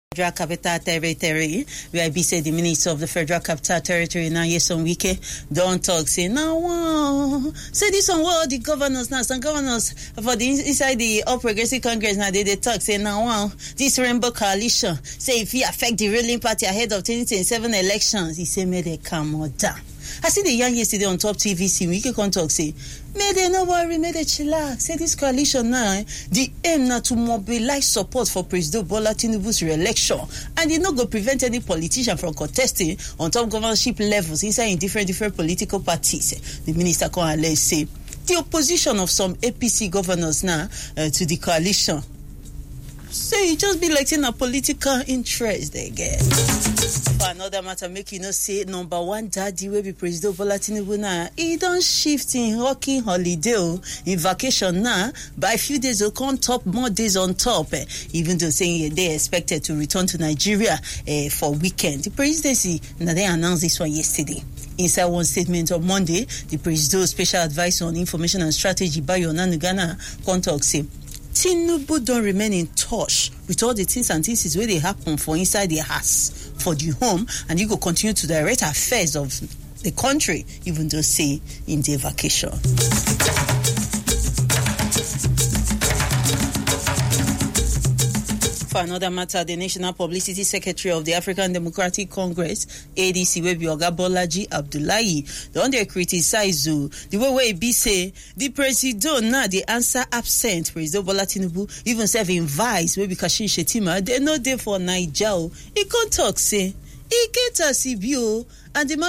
Federal Capital Territory, where be said the Minister of the Federal Capital Territory now, Nyesom Wike, don't talk, say, now, say this on what the governors now, some governors for the inside the All Progressive Congress now, they talk, say, now, this Rainbow Coalition, say, if he affect the ruling party ahead of 2027 elections, he say, may they come down. I see the young yesterday on Top TVC, we can talk, say, may they no worry, may they chillax. Say this coalition now, the aim now to mobilize support for President Bola Tinubu's re-election, and it not go prevent any politician from contesting on top governorship levels inside in different political parties. The minister can allege say the opposition of some APC governors now to the coalition. Say it just be like in a political interest they get. For another matter, make you know say number one daddy will be President Bola Tinubu now. He don't shift in working holiday in vacation now. By a few days will come top more days on top. Even though saying they expected to return to Nigeria for weekend. The presidency now they announced this one yesterday. Inside one statement on Monday, the President's Special Advisor on Information and Strategy, Bayo Nanugana, contact say Tinubu don't remain in touch with all the things and things where they happen for inside the house, for the home, and you go continue to direct affairs of the country, even though say in their vacation. For another matter, the National Publicity Secretary of the African Democratic Congress, ADC, wey be Oga Bolaji Abdullahi, don dey criticize the way be say the president now the answer absent. President Bola Tinubu even serve in vice wey be Kashim Shettima. They no dey for Naija. He can't talk say he get a CBO and the